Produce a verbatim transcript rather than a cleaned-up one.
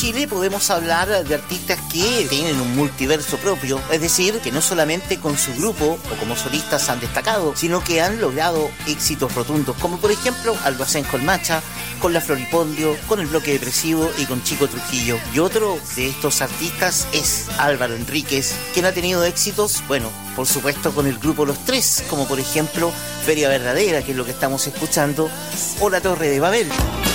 Chile podemos hablar de artistas que tienen un multiverso propio, es decir, que no solamente con su grupo o como solistas han destacado, sino que han logrado éxitos rotundos, como por ejemplo Almacén Colmacha, con La Floripondio, con El Bloque Depresivo y con Chico Trujillo. Y otro de estos artistas es Álvaro Enríquez, quien ha tenido éxitos, bueno, por supuesto con el grupo Los Tres, como por ejemplo Feria Verdadera, que es lo que estamos escuchando, o La Torre de Babel.